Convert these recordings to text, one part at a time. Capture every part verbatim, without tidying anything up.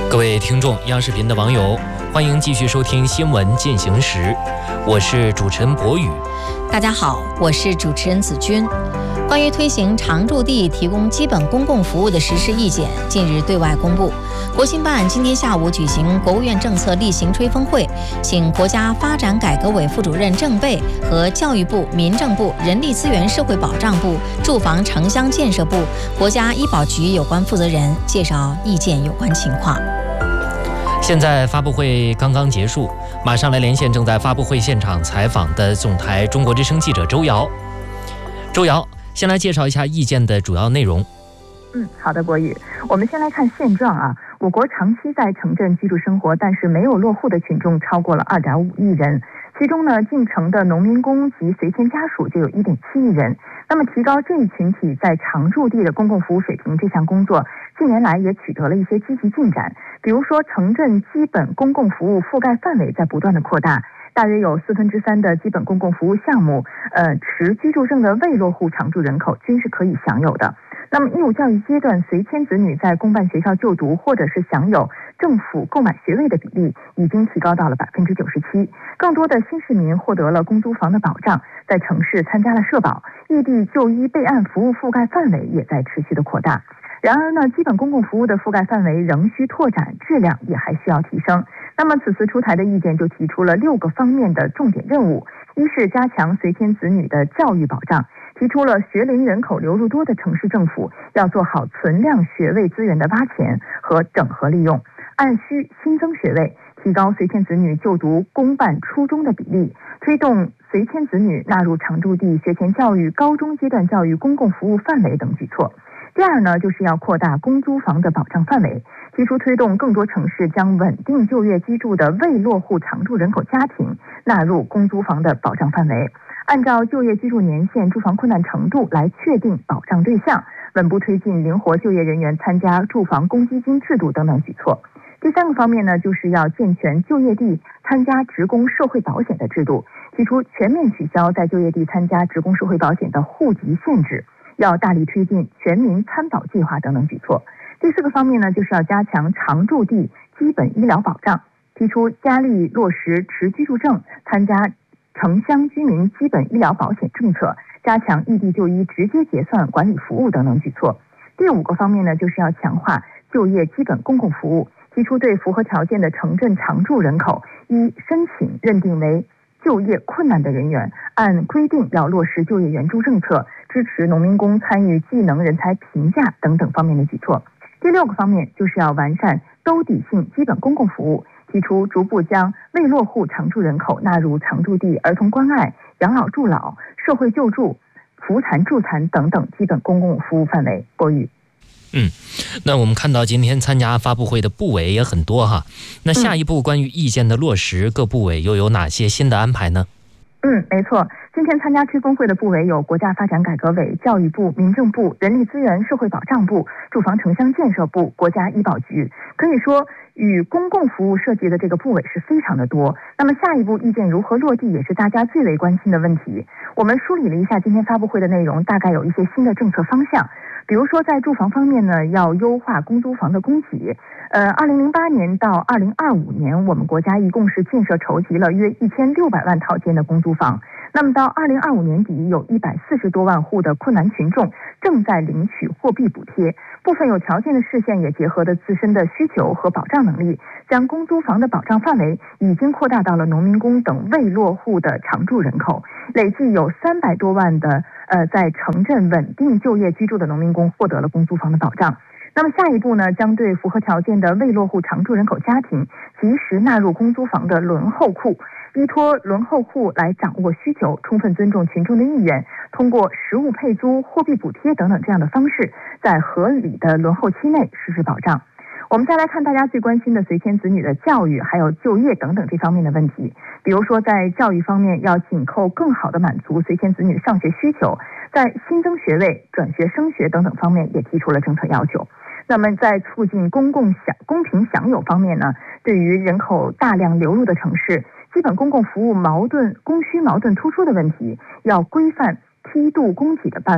各位听众，央视频的网友，欢迎继续收听新闻进行时，我是主持人博宇。 大家好，我是主持人子君。关于推行常住地提供基本公共服务的实施意见近日对外公布。国新办今天下午举行国务院政策例行吹风会，请国家发展改革委副主任郑贝和教育部、民政部、人力资源社会保障部、住房城乡建设部、国家医保局有关负责人介绍意见有关情况。 现在发布会刚刚结束，马上来连线正在发布会现场采访的总台中国之声记者周瑶。周瑶，先来介绍一下意见的主要内容。 嗯，好的，博宇，我们先来看现状啊。我国长期在城镇居住生活，但是没有落户的群众超过了二点五亿人，其中呢，进城的农民工及随迁家属就有一点七亿人。那么，提高这一群体在常住地的公共服务水平这项工作，近年来也取得了一些积极进展。比如说，城镇基本公共服务覆盖范围在不断的扩大。大约有四分之三的基本公共服务项目，呃，持居住证的未落户常住人口均是可以享有的。那么，义务教育阶段随迁子女在公办学校就读或者是享有政府购买学位的比例已经提高到了百分之九十七。更多的新市民获得了公租房的保障，在城市参加了社保，异地就医备案服务覆盖范围也在持续的扩大。然而呢，基本公共服务的覆盖范围仍需拓展，质量也还需要提升。那么此次出台的意见就提出了六个方面的重点任务：一是加强随迁子女的教育保障，提出了学龄人口流入多的城市政府要做好存量学位资源的挖潜和整合利用，按需新增学位，提高随迁子女就读公办初中的比例，推动随迁子女纳入常住地学前教育、高中阶段教育公共服务范围等举措。第二呢，就是要扩大公租房的保障范围，提出推动更多城市将稳定就业居住的未落户常住人口家庭纳入公租房的保障范围，按照就业居住年限、住房困难程度来确定保障对象，稳步推进灵活就业人员参加住房公积金制度等等举措。第三个方面呢，就是要健全就业地参加职工社会保险的制度，提出全面取消在就业地参加职工社会保险的户籍限制，要大力推进全民参保计划等等举措。第四个方面呢，就是要加强常住地基本医疗保障，提出加力落实持居住证参加城乡居民基本医疗保险政策，加强异地就医直接结算管理服务等等举措。第五个方面呢，就是要强化就业基本公共服务，提出对符合条件的城镇常住人口，依申请认定为就业困难的人员，按规定要落实就业援助政策，支持农民工参与技能人才评价等等方面的举措。第六个方面就是要完善兜底性基本公共服务，提出逐步将未落户常住人口纳入常住地儿童关爱、养老助老、社会救助、扶残助残等等基本公共服务范围。博宇。 嗯，那我们看到今天参加发布会的部委也很多哈，那下一步关于意见的落实，各部委又有哪些新的安排呢？ 嗯，没错，今天参加吹风会的部委有国家发展改革委、教育部、民政部、人力资源社会保障部、住房城乡建设部、国家医保局。可以说，与公共服务涉及的这个部委是非常的多。那么下一步意见如何落地，也是大家最为关心的问题。我们梳理了一下今天发布会的内容，大概有一些新的政策方向。比如说，在住房方面呢，要优化公租房的供给。呃，二零零八年到二零二五年，我们国家一共是建设筹集了约一千六百万套间的公租房。那么到二零二五年底，有一百四十多万户的困难群众正在领取货币补贴。部分有条件的市县也结合了自身的需求和保障能力，将公租房的保障范围已经扩大到了农民工等未落户的常住人口，累计有三百多万的呃在城镇稳定就业居住的农民工获得了公租房的保障。那么下一步呢，将对符合条件的未落户常住人口家庭及时纳入公租房的轮候库，依托轮候库来掌握需求，充分尊重群众的意愿，通过实物配租、货币补贴等等这样的方式，在合理的轮候期内实施保障。我们再来看大家最关心的随迁子女的教育还有就业等等这方面的问题。比如说在教育方面，要紧扣更好的满足随迁子女上学需求，在新增学位、转学升学等等方面也提出了政策要求。那么在促进公共享公平享有方面呢，对于人口大量流入的城市，基本公共服务矛盾供需矛盾突出的问题，要规范梯度供给的办法，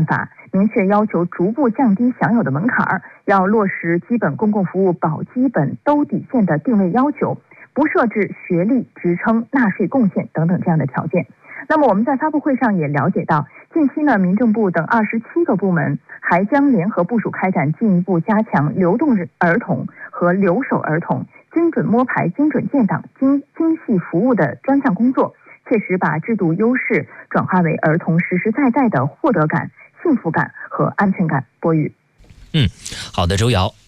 明确要求逐步降低享有的门槛，要落实基本公共服务保基本兜底线的定位要求，不设置学历、职称、纳税贡献等等这样的条件。那么我们在发布会上也了解到，近期呢，民政部等二十七个部门还将联合部署开展进一步加强流动儿童和留守儿童精准摸排、精准建档、精精细服务的专项工作，切实把制度优势转化为儿童实实在在的获得感、幸福感和安全感。波宇， 嗯，好的，周瑶。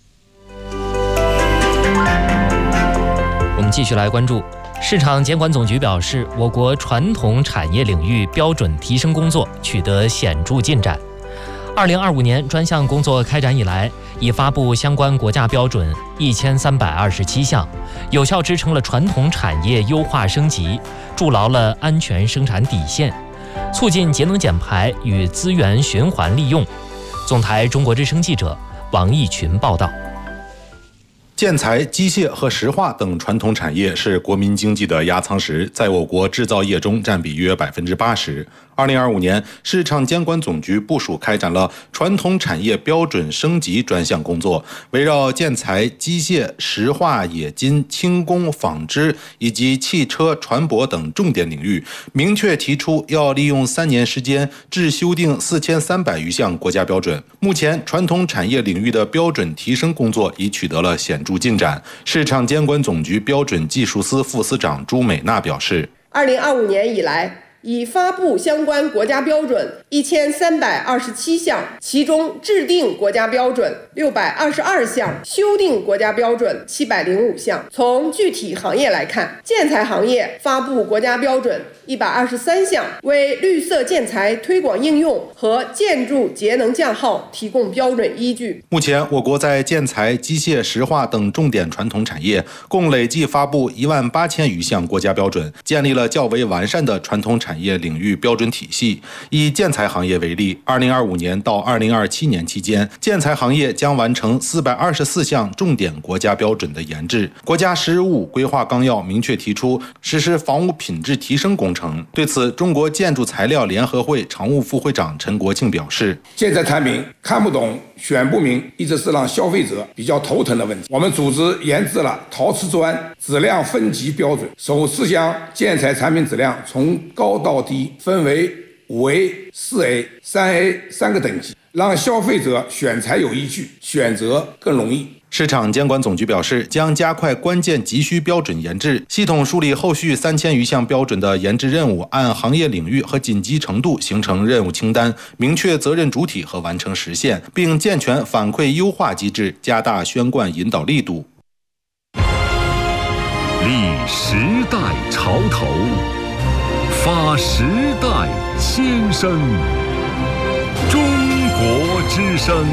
我们继续来关注。市场监管总局表示，我国传统产业领域标准提升工作取得显著进展。二零二五年专项工作开展以来，已发布相关国家标准一千三百二十七项，有效支撑了传统产业优化升级，筑牢了安全生产底线，促进节能减排与资源循环利用。总台中国之声记者王义群报道。 建材、机械和石化等传统产业是国民经济的压舱石，在我国制造业中占比约百分之八十。二零二五年，市场监管总局部署开展了传统产业标准升级专项工作，围绕建材、机械、石化、冶金、轻工、纺织以及汽车、船舶等重点领域，明确提出要利用三年时间至修订四千三百余项国家标准。目前，传统产业领域的标准提升工作已取得了显著进展。市场监管总局标准技术司副司长朱美娜表示， 二零二五年以来，已发布相关国家标准一千三百二十七项，其中制定国家标准六百二十二项，修订国家标准七百零五项。从具体行业来看，建材行业发布国家标准一百二十三项，为绿色建材推广应用和建筑节能降耗提供标准依据。 目前，我国在建材、机械、石化等重点传统产业共累计发布一万八千余项国家标准，建立了较为完善的传统产业领域标准体系。以建材行业为例，二零二五年到二零二七年期间，建材行业将完成四百二十四项重点国家标准的研制。国家“十五”规划纲要明确提出实施房屋品质提升工程。对此，中国建筑材料联合会常务副会长陈国庆表示， 建材产品看不懂、选不明，一直是让消费者比较头疼的问题。我们组织研制了陶瓷砖质量分级标准，首次将建材产品质量从高到低分为五 A、四 A、三 A 三个等级，让消费者选材有依据，选择更容易。 市场监管总局表示，将加快关键急需标准研制，系统梳理后续三千余项标准的研制任务，按行业领域和紧急程度形成任务清单，明确责任主体和完成时限，并健全反馈优化机制，加大宣贯引导力度。 立时代潮头，发时代先声。中国之声。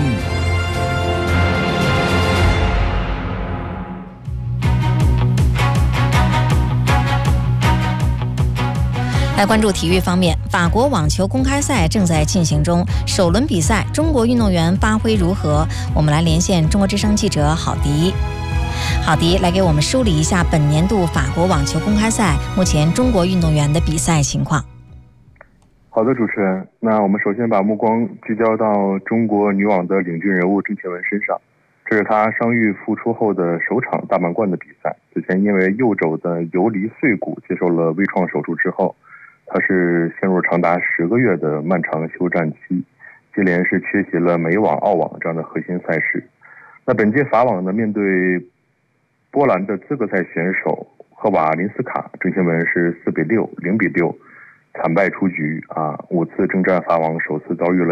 来关注体育方面，法国网球公开赛正在进行中，首轮比赛中国运动员发挥如何？我们来连线中国之声记者郝迪。郝迪来给我们梳理一下本年度法国网球公开赛目前中国运动员的比赛情况。 好的，主持人，那我们首先把目光聚焦到中国女网的领军人物郑钦文身上。这是她伤愈复出后的首场大满贯的比赛。此前因为右肘的游离碎骨接受了微创手术之后，他是陷入长达十个月的漫长休战期，接连是缺席了美网、澳网这样的核心赛事。那本届法网呢，面对波兰的资格赛选手赫瓦林斯卡，郑钦文是四比六、零比六惨败出局啊，五次征战法网首次遭遇了